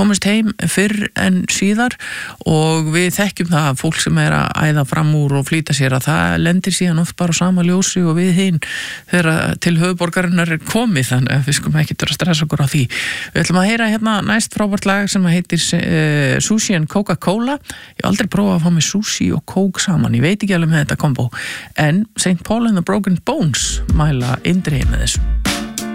komist heim fyrr en síðar og við þekkjum það að fólk sem að æða fram úr og flýta sér að það lendir síðan oft bara á sama ljósi og við hinn þegar til höfuðborgarinnar komið, þannig að við skulum ekki að stressa okkur á því. Við ætlum að heyra hérna næst frábært lag sem heitir Sushi and Coca-Cola. Ég hef aldrei prófað að fá með sushi og kók saman, ég veit ekki alveg með þetta kombo, en St. Paul and the Broken Bones mæla eindregið með þessu.